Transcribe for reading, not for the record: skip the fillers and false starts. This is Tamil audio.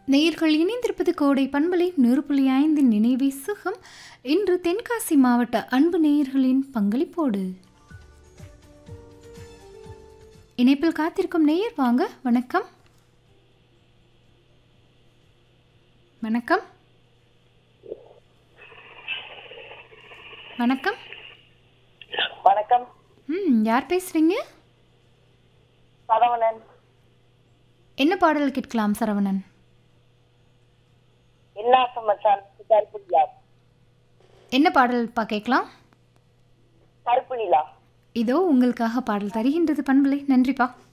நேயர்கள் இணைந்திருப்பது கோடை பண்பலை 100.5 நினைவே சுகம். இன்று தென்காசி மாவட்ட அன்பு நேயர்களின் பங்களிப்போடு இணைப்பில் காத்திருக்கும் நேயர் வாங்க. வணக்கம். வணக்கம். வணக்கம். வணக்கம். யார் பேசுறீங்க? சரவணன். என்ன பாடல் கேட்கலாம் சரவணன்? என்ன பாடல் கேட்கலாம்? கருப்பு நிலா. இதோ உங்களுக்காக பாடல் தருகின்றது பண்பலை. நன்றிப்பா.